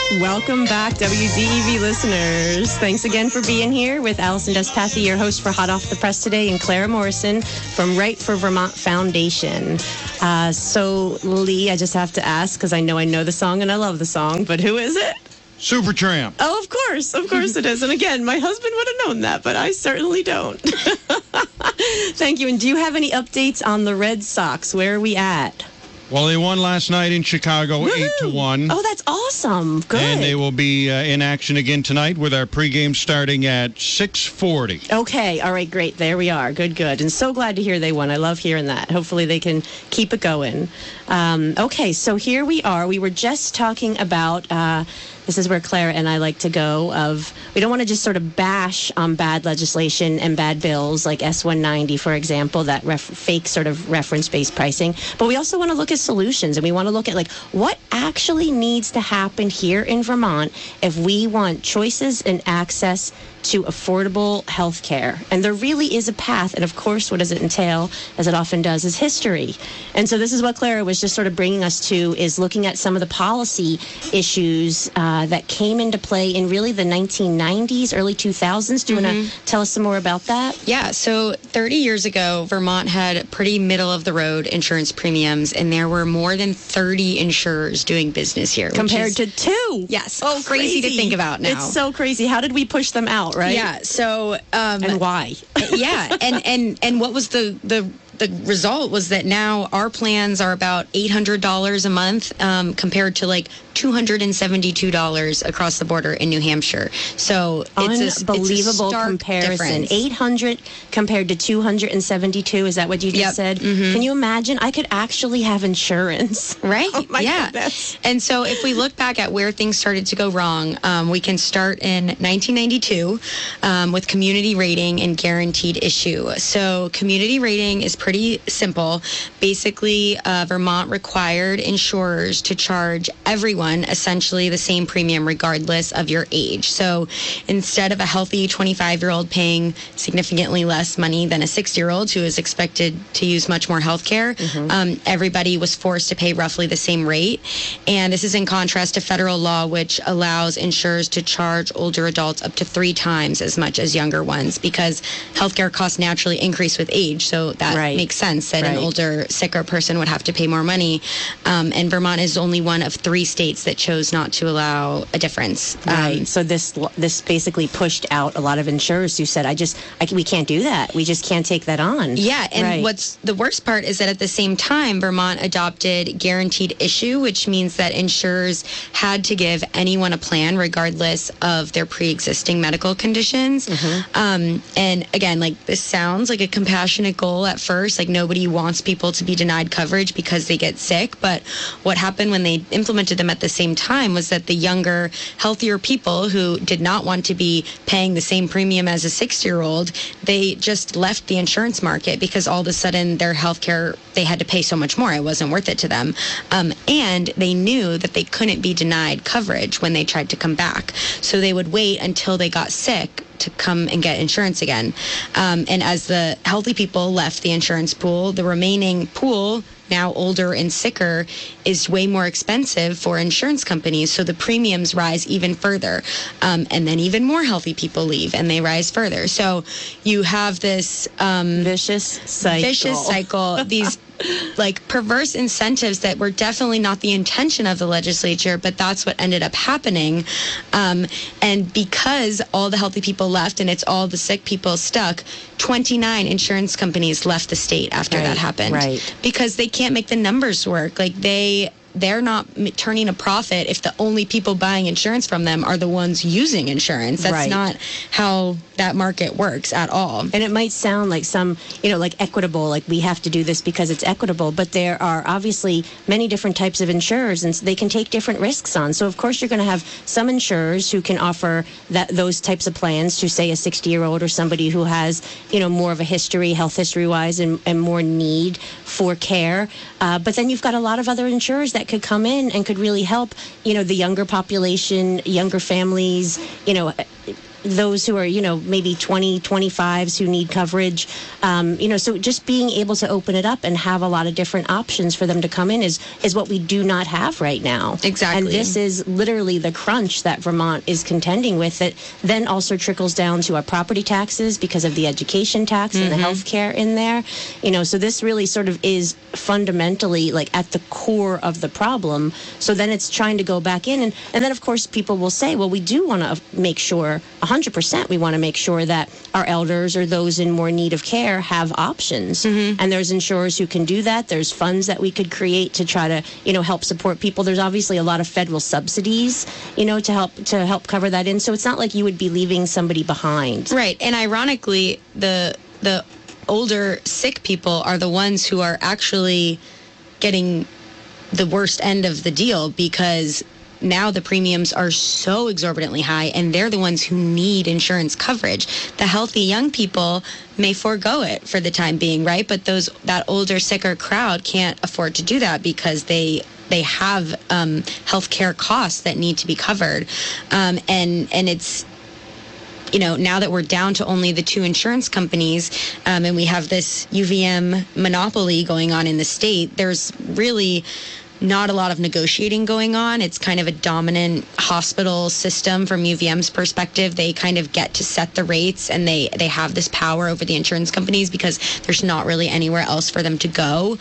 Welcome back, WDEV listeners. Thanks again for being here with Allison Despathy, your host for Hot Off the Press today, and Clara Morrison from Right for Vermont Foundation. So, Lee, I just have to ask, because I know the song and I love the song, but who is it? Supertramp. Oh, of course it is. And again, my husband would have known that, but I certainly don't. Thank you. And do you have any updates on the Red Sox? Where are we at? Well, they won last night in Chicago, Woo-hoo! 8-1. Oh, that's awesome. Good. And they will be in action again tonight with our pregame starting at 6:40. Okay. All right. Great. There we are. Good. And so glad to hear they won. I love hearing that. Hopefully they can keep it going. Okay. So here we are. We were just talking about, this is where Clara and I like to go, we don't want to just sort of bash on bad legislation and bad bills like S-190, for example, that fake sort of reference-based pricing. But we also want to look at solutions, and we want to look at like what actually needs to happen here in Vermont if we want choices and access to affordable health care. And there really is a path. And of course, what does it entail, as it often does, is history. And so this is what Clara was just sort of bringing us to, is looking at some of the policy issues that came into play in really the 1990s, early 2000s. Do you want to tell us some more about that? Yeah, so 30 years ago, Vermont had pretty middle-of-the-road insurance premiums, and there were more than 30 insurers doing business here. Compared to 2. Yes. Oh, crazy to think about now. It's so crazy. How did we push them out, right? Yeah, so... and why? Yeah, and what was the result was that now our plans are about $800 a month compared to like $272 across the border in New Hampshire. So it's unbelievable a comparison. Difference. 800 compared to 272. Is that what you just said? Mm-hmm. Can you imagine? I could actually have insurance. Right? Oh my yeah. goodness. And so if we look back at where things started to go wrong, we can start in 1992 with community rating and guaranteed issue. So community rating is pretty simple. Basically, Vermont required insurers to charge everyone essentially the same premium regardless of your age. So instead of a healthy 25-year-old paying significantly less money than a 60-year-old who is expected to use much more health care, everybody was forced to pay roughly the same rate. And this is in contrast to federal law, which allows insurers to charge older adults up to 3 times as much as younger ones, because healthcare costs naturally increase with age. So that makes sense that an older, sicker person would have to pay more money. And Vermont is only one of 3 states that chose not to allow a difference. So this basically pushed out a lot of insurers who said, we can't do that. We just can't take that on. Yeah, and what's the worst part is that at the same time, Vermont adopted guaranteed issue, which means that insurers had to give anyone a plan regardless of their pre-existing medical conditions. And again, like, this sounds like a compassionate goal at first, like nobody wants people to be denied coverage because they get sick, but what happened when they implemented them at the same time was that the younger, healthier people who did not want to be paying the same premium as a 60-year-old, they just left the insurance market because all of a sudden their health care, they had to pay so much more. It wasn't worth it to them. And they knew that they couldn't be denied coverage when they tried to come back. So they would wait until they got sick to come and get insurance again. And as the healthy people left the insurance pool, the remaining pool, now older and sicker, is way more expensive for insurance companies. So the premiums rise even further. And then even more healthy people leave and they rise further. So you have this vicious cycle. These like perverse incentives that were definitely not the intention of the legislature, but that's what ended up happening. And because all the healthy people left and it's all the sick people stuck, 29 insurance companies left the state after that happened. Because they can't make the numbers work. Like they're not turning a profit if the only people buying insurance from them are the ones using insurance. That's not how that market works at all. And it might sound like some, like equitable, like we have to do this because it's equitable, but there are obviously many different types of insurers and they can take different risks on. So of course you're going to have some insurers who can offer those types of plans to, say, a 60-year-old or somebody who has, more of a history, health history-wise, and more need for care. But then you've got a lot of other insurers that could come in and could really help, the younger population, younger families, those who are, maybe 20, 25s who need coverage. So just being able to open it up and have a lot of different options for them to come in is what we do not have right now. Exactly. And this is literally the crunch that Vermont is contending with, that then also trickles down to our property taxes because of the education tax and the health care in there. So this really sort of is fundamentally like at the core of the problem. So then it's trying to go back in. And then, of course, people will say, well, we do want to make sure, 100%, we want to make sure that our elders or those in more need of care have options. And there's insurers who can do that. There's funds that we could create to try to, help support people. There's obviously a lot of federal subsidies, to help cover that in. So it's not like you would be leaving somebody behind. Right. And ironically, the older sick people are the ones who are actually getting the worst end of the deal, because now the premiums are so exorbitantly high, and they're the ones who need insurance coverage. The healthy young people may forego it for the time being, right? But that older, sicker crowd can't afford to do that because they have healthcare costs that need to be covered, and it's, now that we're down to only the two insurance companies, and we have this UVM monopoly going on in the state, there's really not a lot of negotiating going on. It's kind of a dominant hospital system from UVM's perspective. They kind of get to set the rates, and they have this power over the insurance companies because there's not really anywhere else for them to go.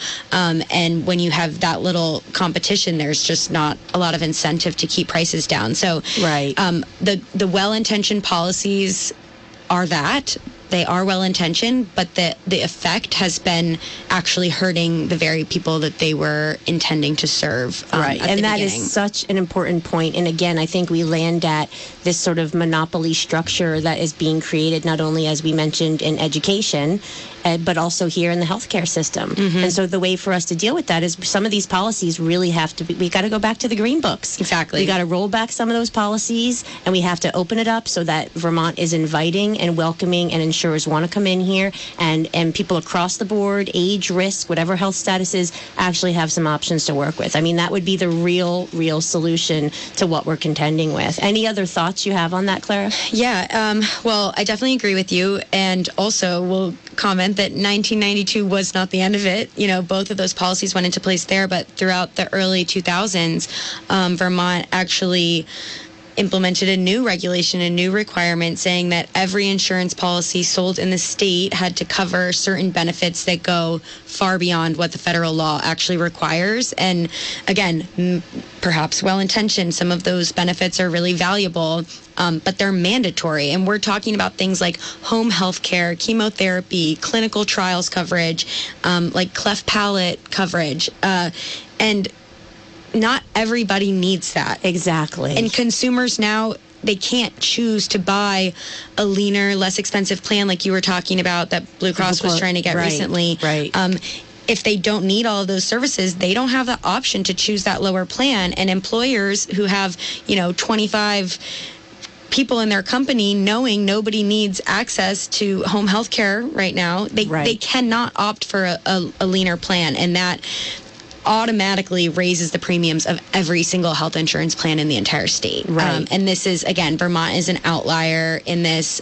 And when you have that little competition, there's just not a lot of incentive to keep prices down. So right. The well-intentioned policies are that. They are well-intentioned, but the effect has been actually hurting the very people that they were intending to serve. Right, and that beginning. is such an important point. And again, I think we land at this sort of monopoly structure that is being created not only, as we mentioned, in education, but also here in the healthcare system. And so the way for us to deal with that is some of these policies really have to be, we got to go back to the green books. Exactly. We got to roll back some of those policies, and we have to open it up so that Vermont is inviting and welcoming, and insurers want to come in here, and people across the board, age, risk, whatever health status is, actually have some options to work with. I mean, that would be the real solution to what we're contending with. Any other thoughts you have on that, Clara? Yeah, well, I definitely agree with you, and also we'll comment that 1992 was not the end of it. Both of those policies went into place there, but throughout the early 2000s, Vermont actually implemented a new regulation, a new requirement saying that every insurance policy sold in the state had to cover certain benefits that go far beyond what the federal law actually requires. And again, perhaps well-intentioned, some of those benefits are really valuable, but they're mandatory. And we're talking about things like home health care, chemotherapy, clinical trials coverage, like cleft palate coverage, and not everybody needs that. Exactly. And consumers now, they can't choose to buy a leaner, less expensive plan like you were talking about that Blue Cross was trying to get recently. Right. If they don't need all of those services, they don't have the option to choose that lower plan. And employers who have, 25 people in their company, knowing nobody needs access to home health care right now, they cannot opt for a leaner plan. And that automatically raises the premiums of every single health insurance plan in the entire state. Right. And this is, again, Vermont is an outlier in this.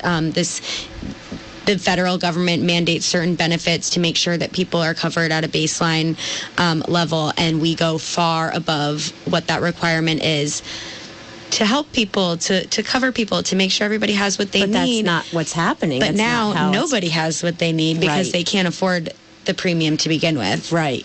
The federal government mandates certain benefits to make sure that people are covered at a baseline level, and we go far above what that requirement is to help people, to cover people, to make sure everybody has what they need. But that's not what's happening. But that's now nobody has what they need because they can't afford the premium to begin with. Right.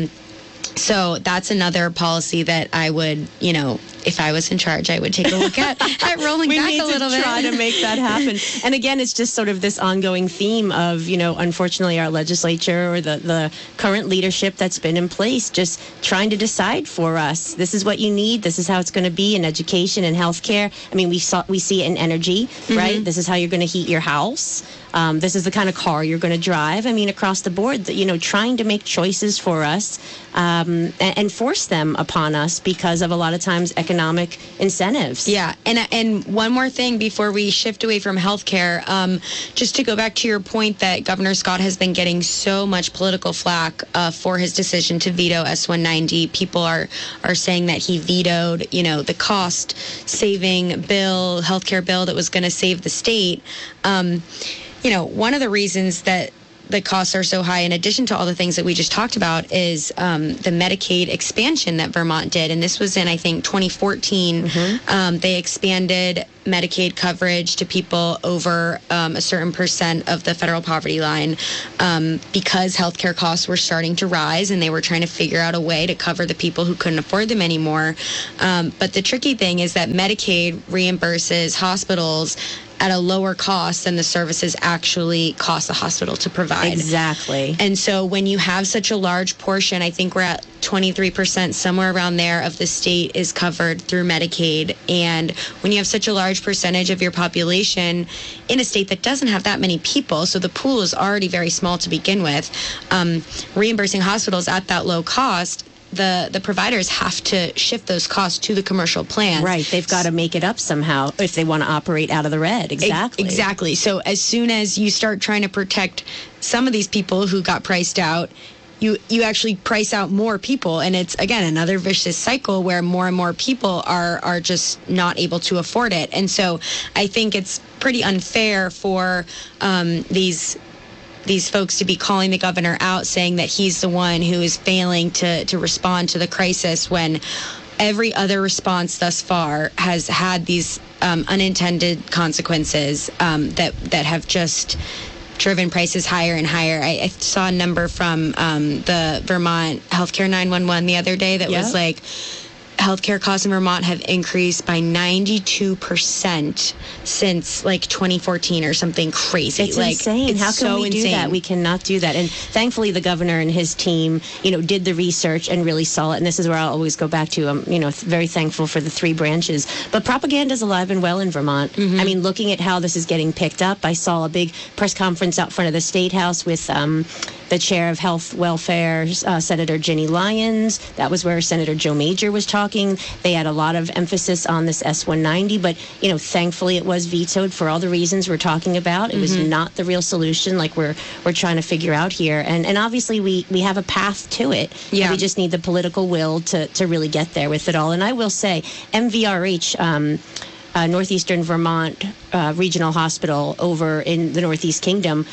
So that's another policy that I would, if I was in charge, I would take a look at rolling back a little bit. We need to try to make that happen. And again, it's just sort of this ongoing theme of, unfortunately, our legislature or the current leadership that's been in place just trying to decide for us. This is what you need. This is how it's going to be in education and healthcare. I mean, we see it in energy, right? This is how you're going to heat your house. This is the kind of car you're going to drive. I mean, across the board, trying to make choices for us and force them upon us because of a lot of times economic economic incentives. Yeah, and one more thing before we shift away from healthcare, just to go back to your point that Governor Scott has been getting so much political flack for his decision to veto S-190. People are saying that he vetoed, the cost-saving healthcare bill that was going to save the state. One of the reasons that the costs are so high, in addition to all the things that we just talked about, is the Medicaid expansion that Vermont did. And this was in, I think, 2014. They expanded Medicaid coverage to people over a certain percent of the federal poverty line because healthcare costs were starting to rise, and they were trying to figure out a way to cover the people who couldn't afford them anymore. But the tricky thing is that Medicaid reimburses hospitals at a lower cost than the services actually cost the hospital to provide. Exactly. And so when you have such a large portion, I think we're at 23%, somewhere around there, of the state is covered through Medicaid. And when you have such a large percentage of your population in a state that doesn't have that many people, so the pool is already very small to begin with, reimbursing hospitals at that low cost, the providers have to shift those costs to the commercial plan. Right. They've got to make it up somehow if they want to operate out of the red. Exactly. Exactly. So as soon as you start trying to protect some of these people who got priced out, you actually price out more people. And it's, again, another vicious cycle where more and more people are just not able to afford it. And so I think it's pretty unfair for these folks to be calling the governor out, saying that he's the one who is failing to respond to the crisis, when every other response thus far has had these unintended consequences that have just driven prices higher and higher. I saw a number from the Vermont Healthcare 911 the other day that was like, healthcare costs in Vermont have increased by 92% since like 2014 or something crazy. It's insane. It's How can we do insane. that? We cannot do that. And thankfully, the governor and his team, did the research and really saw it. And this is where I'll always go back to. I'm, very thankful for the three branches. But propaganda is alive and well in Vermont. I mean, looking at how this is getting picked up, I saw a big press conference out front of the State House with the chair of Health Welfare, Senator Ginny Lyons. That was where Senator Joe Major was talking. They had a lot of emphasis on this S-190, but, thankfully it was vetoed for all the reasons we're talking about. It was not the real solution like we're trying to figure out here. And obviously we have a path to it. Yeah. We just need the political will to really get there with it all. And I will say, MVRH, Northeastern Vermont Regional Hospital over in the Northeast Kingdom,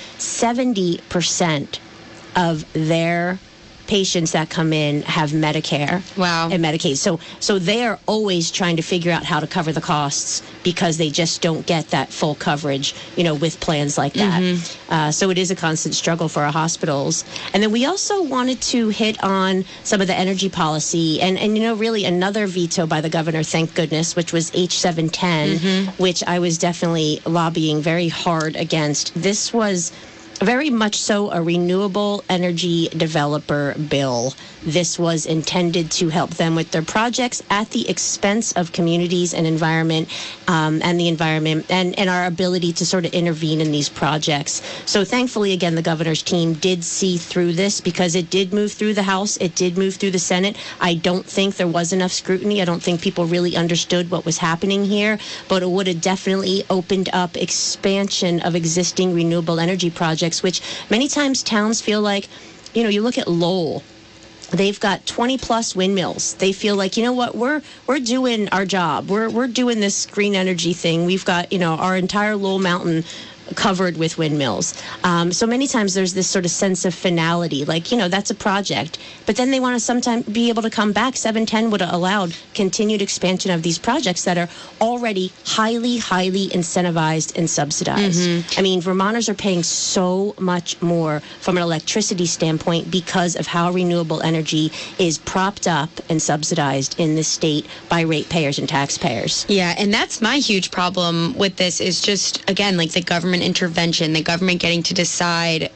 70% of their patients that come in have Medicare and Medicaid. So they are always trying to figure out how to cover the costs because they just don't get that full coverage, with plans like that. So it is a constant struggle for our hospitals. And then we also wanted to hit on some of the energy policy and really another veto by the governor, thank goodness, which was H710, which I was definitely lobbying very hard against. This was very much so a renewable energy developer bill. This was intended to help them with their projects at the expense of communities and environment, and the environment and our ability to sort of intervene in these projects. So thankfully, again, the governor's team did see through this because it did move through the House. It did move through the Senate. I don't think there was enough scrutiny. I don't think people really understood what was happening here, but it would have definitely opened up expansion of existing renewable energy projects, which many times towns feel like, you look at Lowell. They've got 20 plus windmills. They feel like, what, we're doing our job. We're doing this green energy thing. We've got, our entire Lowell Mountain covered with windmills. So many times there's this sort of sense of finality, like, that's a project. But then they want to sometimes be able to come back. 710 would have allowed continued expansion of these projects that are already highly, highly incentivized and subsidized. I mean, Vermonters are paying so much more from an electricity standpoint because of how renewable energy is propped up and subsidized in this state by ratepayers and taxpayers. Yeah, and that's my huge problem with this is just, again, like the government intervention, the government getting to decide,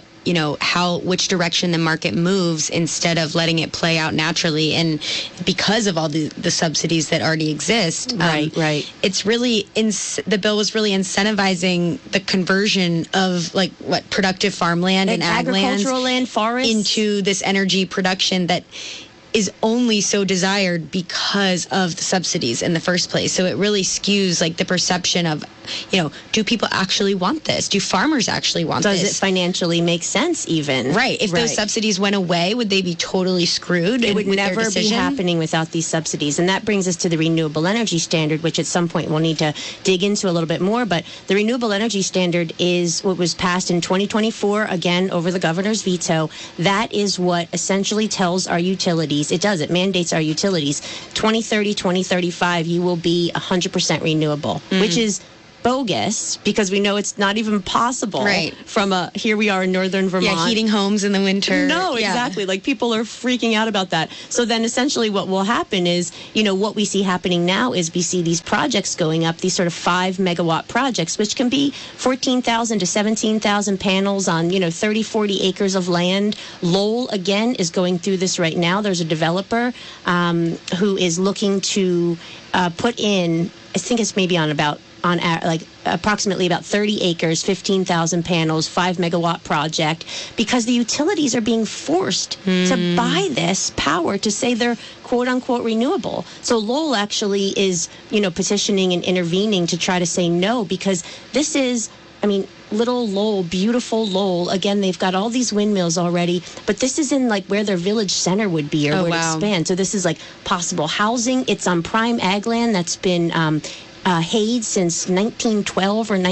which direction the market moves instead of letting it play out naturally. And because of all the subsidies that already exist, right. It's really, the bill was really incentivizing the conversion of productive farmland and ag lands, agricultural land, forests, into this energy production that is only so desired because of the subsidies in the first place. So it really skews like the perception of, do people actually want this? Do farmers actually want this? Does it financially make sense even? Right. If those subsidies went away, would they be totally screwed? It would never be happening without these subsidies. And that brings us to the Renewable Energy Standard, which at some point we'll need to dig into a little bit more. But the Renewable Energy Standard is what was passed in 2024, again, over the governor's veto. That is what essentially tells our utilities, it mandates our utilities, 2030, 2035, you will be 100% renewable, which is bogus because we know it's not even possible. Right. From here we are in northern Vermont. Yeah, heating homes in the winter. No, exactly. Like people are freaking out about that. So then essentially what will happen is, what we see happening now is we see these projects going up, these sort of 5 megawatt projects, which can be 14,000 to 17,000 panels on, 30, 40 acres of land. Lowell, again, is going through this right now. There's a developer who is looking to put in, I think it's maybe on approximately about 30 acres, 15,000 panels, 5 megawatt project, because the utilities are being forced to buy this power to say they're quote unquote renewable. So Lowell actually is, petitioning and intervening to try to say no, because this is, little Lowell, beautiful Lowell. Again, they've got all these windmills already, but this is in where their village center would be or would expand. So this is possible housing. It's on prime ag land that's been hazed since 1912 or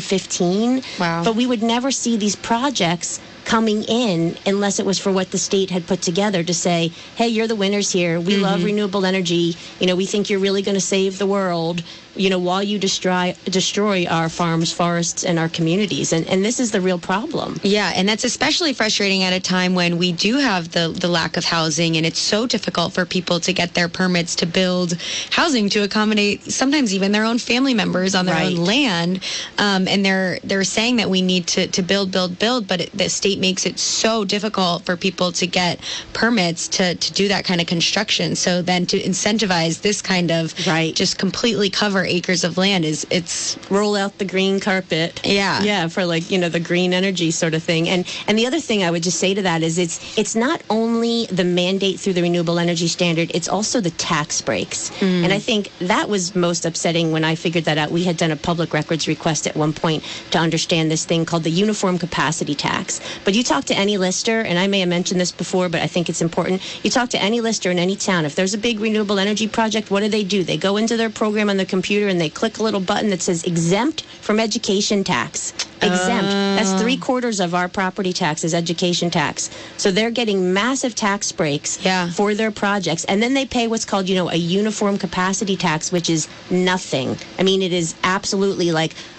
1915. Wow. But we would never see these projects coming in unless it was for what the state had put together to say, hey, you're the winners here. We love renewable energy. We think you're really going to save the world, while you destroy our farms, forests, and our communities. And this is the real problem. Yeah, and that's especially frustrating at a time when we do have the lack of housing, and it's so difficult for people to get their permits to build housing to accommodate sometimes even their own family members on their own land. And they're saying that we need to build, but the state makes it so difficult for people to get permits to do that kind of construction. So then to incentivize this kind of just completely cover acres of land it's roll out the green carpet. Yeah, for the green energy sort of thing. And the other thing I would just say to that is it's not only the mandate through the Renewable Energy Standard, it's also the tax breaks. And I think that was most upsetting when I figured that out. We had done a public records request at one point to understand this thing called the Uniform Capacity Tax. But you talk to any lister, and I may have mentioned this before, but I think it's important. You talk to any lister in any town. If there's a big renewable energy project, what do? They go into their program on the computer and they click a little button that says exempt from education tax. Exempt. That's 3/4 of our property tax is education tax. So they're getting massive tax breaks for their projects. And then they pay what's called, a uniform capacity tax, which is nothing. It is absolutely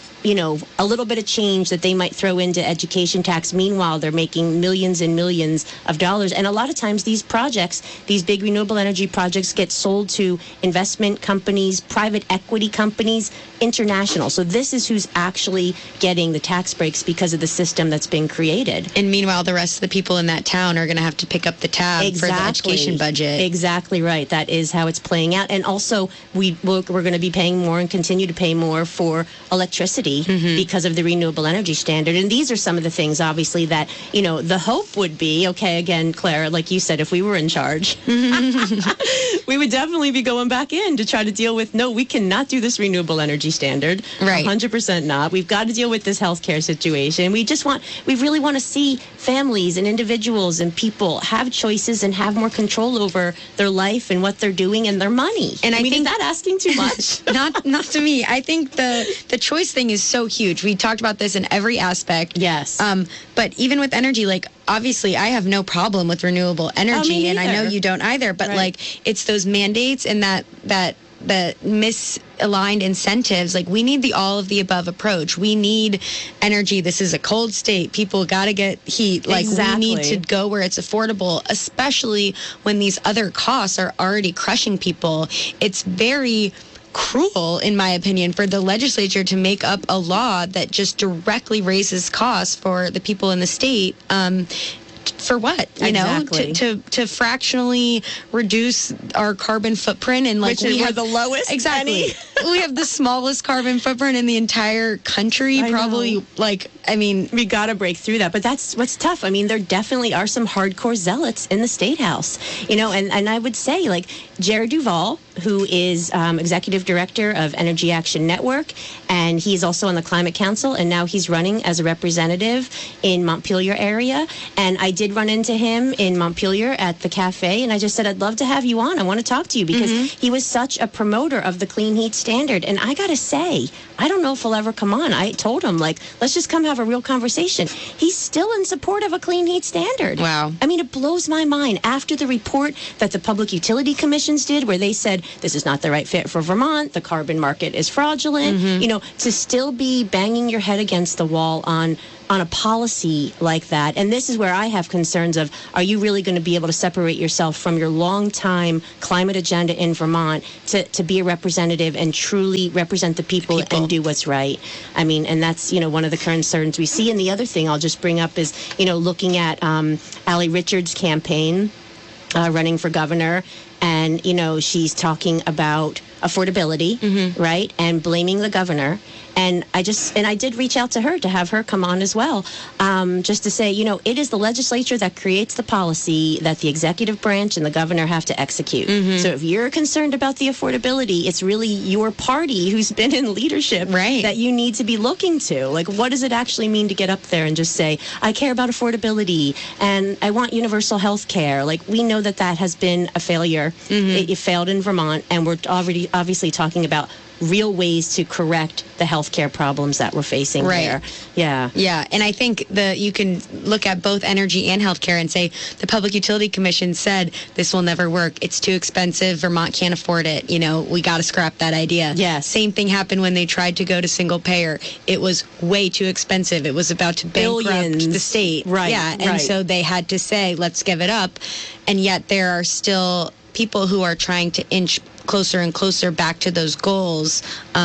a little bit of change that they might throw into education tax. Meanwhile, they're making millions and millions of dollars. And a lot of times these projects, these big renewable energy projects, get sold to investment companies, private equity companies, international. So this is who's actually getting the tax breaks because of the system that's been created. And meanwhile, the rest of the people in that town are going to have to pick up the tab for the education budget. Exactly right. That is how it's playing out. And also, we're going to be paying more and continue to pay more for electricity because of the Renewable Energy Standard. And these are some of the things, obviously, that, the hope would be, okay, again, Claire, like you said, if we were in charge, we would definitely be going back in to try to deal with, no, we cannot do this Renewable Energy Standard. Right. 100% not. We've got to deal with this healthcare situation. We really want to see families and individuals and people have choices and have more control over their life and what they're doing and their money. And I think, is that asking too much? Not to me. I think the choice thing is so huge. We talked about this in every aspect. Yes. But even with energy, obviously I have no problem with renewable energy, and I know you don't either, but it's those mandates and that the misaligned incentives. We need the all of the above approach. We need energy. This is a cold state. People got to get heat. Exactly. We need to go where it's affordable, especially when these other costs are already crushing people. It's very cruel, in my opinion, for the legislature to make up a law that just directly raises costs for the people in the state. For what? Exactly. To fractionally reduce our carbon footprint, and which we're the lowest. Exactly. we have the smallest carbon footprint in the entire country. I Probably, know. we got to break through that. But that's what's tough. I mean, there definitely are some hardcore zealots in the State House, and I would say, like, Jared Duval, who is executive director of Energy Action Network, and he's also on the Climate Council, and now he's running as a representative in Montpelier area. And I did run into him in Montpelier at the cafe, and I just said, I'd love to have you on. I want to talk to you because he was such a promoter of the clean heat standard. And I got to say, I don't know if he'll ever come on. I told him, like, let's just come have a real conversation. He's still in support of a clean heat standard. Wow. I mean, it blows my mind. After the report that the Public Utility Commissions did, where they said this is not the right fit for Vermont, the carbon market is fraudulent, to still be banging your head against the wall on a policy like that. And this is where I have concerns of, are you really going to be able to separate yourself from your long-time climate agenda in Vermont to be a representative and truly represent the people and do what's right? I mean, and that's, one of the concerns we see. And the other thing I'll just bring up is, looking at Allie Richards' campaign running for governor. And, she's talking about affordability, right? And blaming the governor. And I did reach out to her to have her come on as well, just to say, it is the legislature that creates the policy that the executive branch and the governor have to execute. So if you're concerned about the affordability, it's really your party who's been in leadership that you need to be looking to. Like, what does it actually mean to get up there and just say, I care about affordability and I want universal health care? Like, we know that has been a failure. It failed in Vermont, and we're already obviously talking about real ways to correct the healthcare problems that we're facing there. Yeah. And I think you can look at both energy and healthcare and say the Public Utility Commission said this will never work. It's too expensive. Vermont can't afford it. We got to scrap that idea. Yes. Same thing happened when they tried to go to single payer. It was way too expensive. It was about to bankrupt the state. Right. Yeah. And so they had to say, let's give it up. And yet there are still people who are trying to inch closer and closer back to those goals,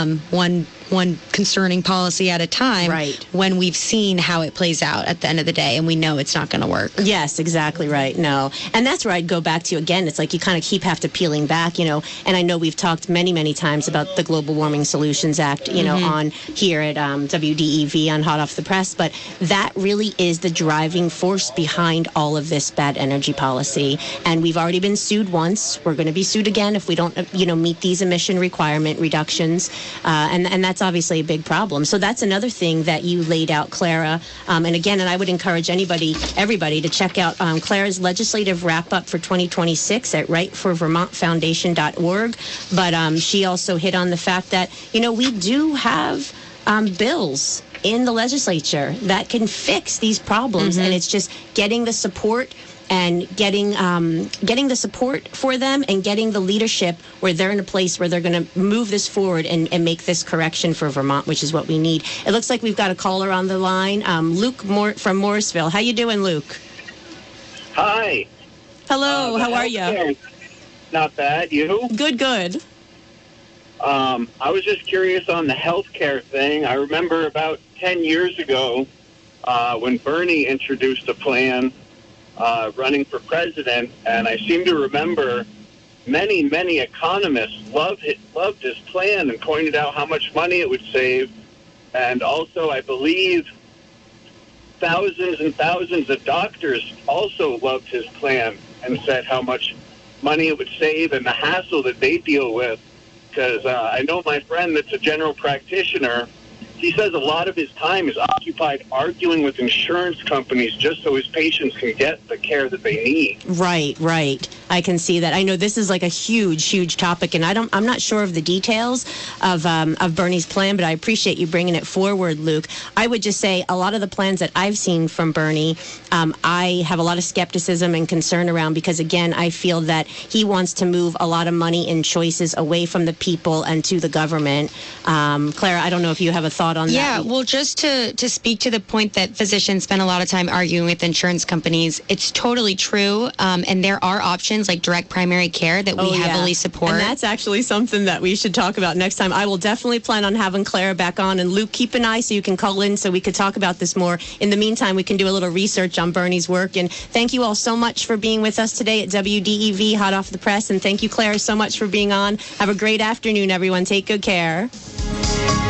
one concerning policy at a time, when we've seen how it plays out at the end of the day and we know it's not going to work. Yes, exactly right. No. And that's where I'd go back to again. It's like you kind of have to peeling back, and I know we've talked many, many times about the Global Warming Solutions Act, on here at WDEV on Hot Off the Press, but that really is the driving force behind all of this bad energy policy. And we've already been sued once. We're going to be sued again if we don't, meet these emission requirement reductions. And that's obviously a big problem. So that's another thing that you laid out, Clara. And I would encourage everybody to check out Clara's legislative wrap-up for 2026 at rightforvermontfoundation.org. But she also hit on the fact that, we do have bills in the legislature that can fix these problems. And it's just getting the support and getting the support for them and getting the leadership where they're in a place where they're going to move this forward and make this correction for Vermont, which is what we need. It looks like we've got a caller on the line, Luke from Morrisville. How you doing, Luke? Hi. Hello. How are you? Not bad. You? Good. I was just curious on the healthcare thing. I remember about 10 years ago when Bernie introduced a plan running for president, and I seem to remember many economists loved his plan and pointed out how much money it would save. And also, I believe thousands and thousands of doctors also loved his plan and said how much money it would save and the hassle that they deal with. Because I know my friend that's a general practitioner, he says a lot of his time is occupied arguing with insurance companies just so his patients can get the care that they need. Right. I can see that. I know this is like a huge topic, and I'm not sure of the details of Bernie's plan, but I appreciate you bringing it forward, Luke. I would just say a lot of the plans that I've seen from Bernie, I have a lot of skepticism and concern around because, again, I feel that he wants to move a lot of money and choices away from the people and to the government. Clara, I don't know if you have a thought thought on that. Yeah, well, just to speak to the point that physicians spend a lot of time arguing with insurance companies, it's totally true. And there are options like direct primary care that we heavily support. And that's actually something that we should talk about next time. I will definitely plan on having Clara back on. And Luke, keep an eye so you can call in so we could talk about this more. In the meantime, we can do a little research on Bernie's work. And thank you all so much for being with us today at WDEV Hot Off the Press. And thank you, Clara, so much for being on. Have a great afternoon, everyone. Take good care.